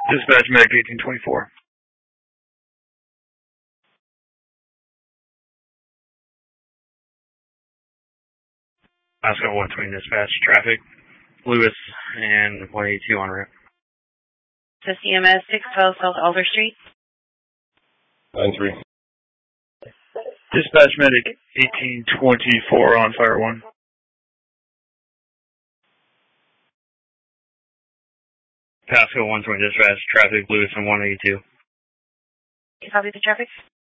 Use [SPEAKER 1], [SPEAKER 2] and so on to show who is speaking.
[SPEAKER 1] Dispatch Medic 1824. Oscar 120 dispatch, traffic, Lewis and 182 en route.
[SPEAKER 2] This EMS 612 South Alder Street.
[SPEAKER 3] 9-3.
[SPEAKER 1] Dispatch Medic 1824 on Fire 1. Pasco 120 dispatch, traffic, Lewis and 182.
[SPEAKER 2] Copy the traffic.